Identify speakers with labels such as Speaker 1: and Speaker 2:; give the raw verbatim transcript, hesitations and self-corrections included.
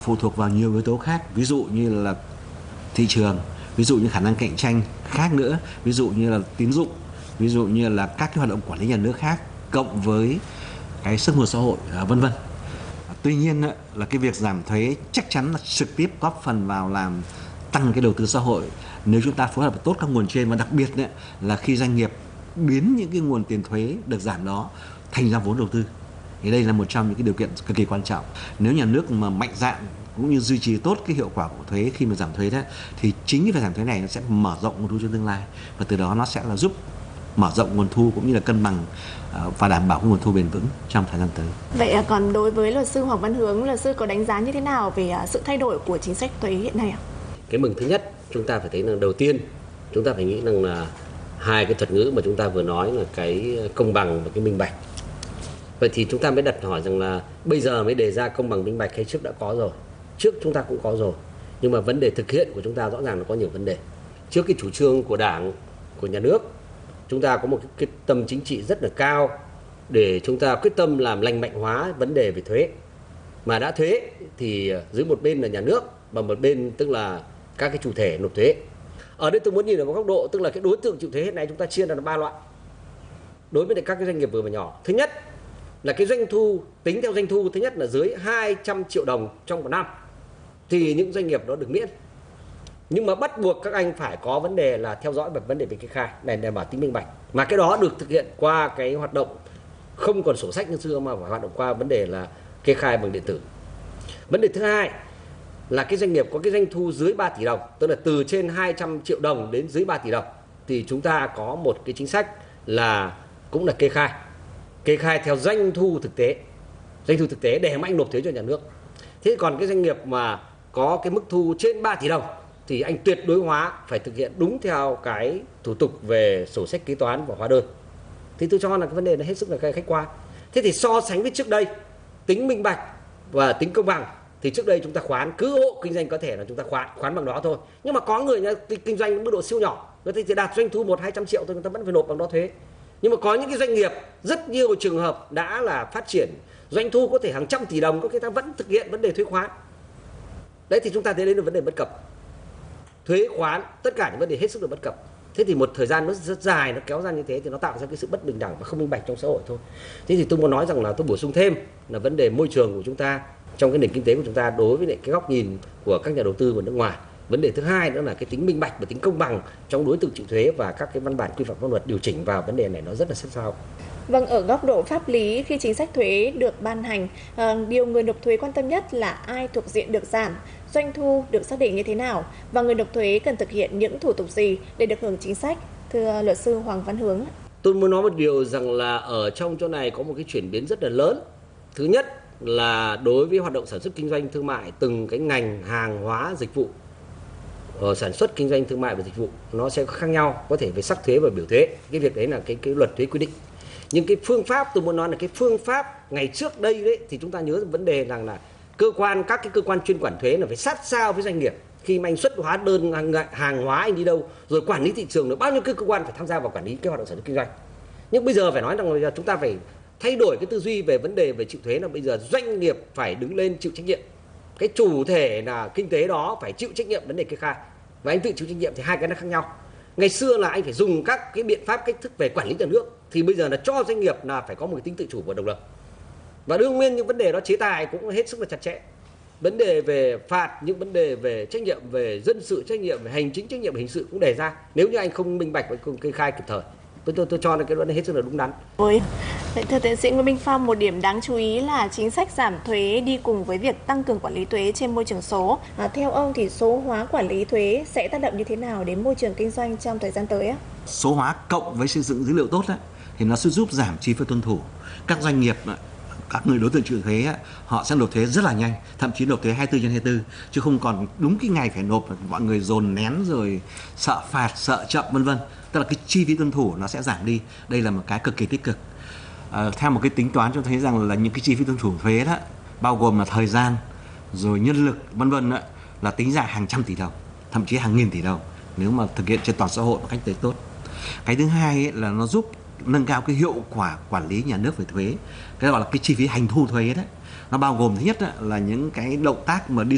Speaker 1: Phụ thuộc vào nhiều yếu tố khác, ví dụ như là thị trường, ví dụ như khả năng cạnh tranh khác nữa, ví dụ như là tín dụng, ví dụ như là các cái hoạt động quản lý nhà nước khác, cộng với cái sức mua xã hội, vân vân. Tuy nhiên là cái việc giảm thuế chắc chắn là trực tiếp góp phần vào làm tăng cái đầu tư xã hội nếu chúng ta phối hợp tốt các nguồn trên, và đặc biệt là khi doanh nghiệp biến những cái nguồn tiền thuế được giảm đó thành ra vốn đầu tư. Thì đây là một trong những cái điều kiện cực kỳ quan trọng. Nếu nhà nước mà mạnh dạn cũng như duy trì tốt cái hiệu quả của thuế khi mà giảm thuế đó, thì chính cái việc giảm thuế này nó sẽ mở rộng nguồn thu trong tương lai, và từ đó nó sẽ là giúp mở rộng nguồn thu cũng như là cân bằng và đảm bảo nguồn thu bền vững trong thời gian tới.
Speaker 2: Vậy còn đối với luật sư Hoàng Văn Hướng, luật sư có đánh giá như thế nào về sự thay đổi của chính sách thuế hiện nay ạ?
Speaker 3: Cái mừng thứ nhất chúng ta phải thấy là đầu tiên chúng ta phải nghĩ rằng là hai cái thuật ngữ mà chúng ta vừa nói là cái công bằng và cái minh bạch. Vậy thì chúng ta mới đặt hỏi rằng là bây giờ mới đề ra công bằng minh bạch hay trước đã có rồi? Trước chúng ta cũng có rồi, nhưng mà vấn đề thực hiện của chúng ta rõ ràng là có nhiều vấn đề. Trước cái chủ trương của Đảng, của nhà nước, chúng ta có một cái quyết tâm chính trị rất là cao để chúng ta quyết tâm làm lành mạnh hóa vấn đề về thuế. Mà đã thuế thì dưới một bên là nhà nước và một bên tức là các cái chủ thể nộp thuế. Ở đây tôi muốn nhìn ở một góc độ, tức là cái đối tượng chịu thuế hiện nay chúng ta chia ra là ba loại. Đối với các cái doanh nghiệp vừa và nhỏ, thứ nhất là cái doanh thu, tính theo doanh thu, thứ nhất là dưới hai trăm triệu đồng trong một năm thì những doanh nghiệp đó được miễn. Nhưng mà bắt buộc các anh phải có vấn đề là theo dõi về vấn đề về kê khai để đảm bảo tính minh bạch. Mà cái đó được thực hiện qua cái hoạt động không còn sổ sách như xưa mà phải hoạt động qua vấn đề là kê khai bằng điện tử. Vấn đề thứ hai là cái doanh nghiệp có cái doanh thu dưới ba tỷ đồng, tức là từ trên hai trăm triệu đồng đến dưới ba tỷ đồng thì chúng ta có một cái chính sách là cũng là kê khai. Kê khai theo doanh thu thực tế. Doanh thu thực tế để mà anh nộp thuế cho nhà nước. Thế còn cái doanh nghiệp mà có cái mức thu trên ba tỷ đồng thì anh tuyệt đối hóa phải thực hiện đúng theo cái thủ tục về sổ sách kế toán và hóa đơn. Thì tôi cho là cái vấn đề này hết sức là khách quan. Thế thì so sánh với trước đây, tính minh bạch và tính công bằng thì trước đây chúng ta khoán cứ hộ kinh doanh có thể là chúng ta khoán khoán bằng đó thôi. Nhưng mà có người nhà kinh doanh mức độ siêu nhỏ, người ta chỉ đạt doanh thu một hai trăm triệu thôi, người ta vẫn phải nộp bằng đó thuế. Nhưng mà có những cái doanh nghiệp rất nhiều trường hợp đã là phát triển doanh thu có thể hàng trăm tỷ đồng, có người ta vẫn thực hiện vấn đề thuế khoán. Đấy thì chúng ta thấy đấy là vấn đề bất cập. Thuế khoán, tất cả những vấn đề hết sức là bất cập. Thế thì một thời gian nó rất dài, nó kéo ra như thế thì nó tạo ra cái sự bất bình đẳng và không minh bạch trong xã hội thôi. Thế thì tôi muốn nói rằng là tôi bổ sung thêm là vấn đề môi trường của chúng ta trong cái nền kinh tế của chúng ta đối với lại cái góc nhìn của các nhà đầu tư của nước ngoài. Vấn đề thứ hai nữa là cái tính minh bạch và tính công bằng trong đối tượng chịu thuế và các cái văn bản quy phạm pháp luật điều chỉnh vào vấn đề này nó rất là sát sao.
Speaker 2: Vâng, ở góc độ pháp lý, khi chính sách thuế được ban hành, điều người nộp thuế quan tâm nhất là ai thuộc diện được giảm, doanh thu được xác định như thế nào và người nộp thuế cần thực hiện những thủ tục gì để được hưởng chính sách, thưa luật sư Hoàng Văn Hướng.
Speaker 3: Tôi muốn nói một điều rằng là ở trong chỗ này có một cái chuyển biến rất là lớn. Thứ nhất là đối với hoạt động sản xuất kinh doanh thương mại, từng cái ngành hàng hóa dịch vụ, ở sản xuất kinh doanh thương mại và dịch vụ nó sẽ khác nhau, có thể về sắc thuế và biểu thuế. Cái việc đấy là cái cái luật thuế quy định. Nhưng cái phương pháp tôi muốn nói là cái phương pháp ngày trước đây đấy thì chúng ta nhớ vấn đề rằng là cơ quan các cái cơ quan chuyên quản thuế là phải sát sao với doanh nghiệp. Khi mà anh xuất hóa đơn hàng, hàng hóa anh đi đâu, rồi quản lý thị trường, được bao nhiêu cái cơ quan phải tham gia vào quản lý cái hoạt động sản xuất kinh doanh. Nhưng bây giờ phải nói rằng là chúng ta phải thay đổi cái tư duy về vấn đề về chịu thuế, là bây giờ doanh nghiệp phải đứng lên chịu trách nhiệm. Cái chủ thể là kinh tế đó phải chịu trách nhiệm vấn đề kê khai và anh tự chịu trách nhiệm, thì hai cái nó khác nhau. Ngày xưa là anh phải dùng các cái biện pháp cách thức về quản lý nhà nước, thì bây giờ là cho doanh nghiệp là phải có một cái tính tự chủ và độc lập. Và đương nhiên những vấn đề đó chế tài cũng hết sức là chặt chẽ. Vấn đề về phạt, những vấn đề về trách nhiệm về dân sự, trách nhiệm về hành chính, trách nhiệm về hình sự cũng đề ra nếu như anh không minh bạch và không kê khai kịp thời. Tôi tôi tôi cho là cái đó hết sức là đúng đắn.
Speaker 2: Ôi, vậy thưa tiến sĩ Nguyễn Minh Phong, một điểm đáng chú ý là chính sách giảm thuế đi cùng với việc tăng cường quản lý thuế trên môi trường số. À, theo ông thì số hóa quản lý thuế sẽ tác động như thế nào đến môi trường kinh doanh trong thời gian tới á?
Speaker 1: Số hóa cộng với xây dựng dữ liệu tốt ấy, thì nó sẽ giúp giảm chi phí tuân thủ. Các doanh nghiệp, các người đối tượng chịu thuế ấy, họ sẽ nộp thuế rất là nhanh, thậm chí nộp thuế hai mươi bốn trên hai mươi bốn, chứ không còn đúng cái ngày phải nộp, mọi người dồn nén rồi sợ phạt, sợ chậm vân vân. Tức là cái chi phí tuân thủ nó sẽ giảm đi. Đây là một cái cực kỳ tích cực. À, theo một cái tính toán cho thấy rằng là những cái chi phí tuân thủ thuế đó, bao gồm là thời gian, rồi nhân lực vân vân, là tính ra hàng trăm tỷ đồng, thậm chí hàng nghìn tỷ đồng nếu mà thực hiện trên toàn xã hội một cách tốt. Cái thứ hai ấy, là nó giúp nâng cao cái hiệu quả quản lý nhà nước về thuế. Cái gọi là cái chi phí hành thu thuế đấy. Nó bao gồm thứ nhất là những cái động tác mà đi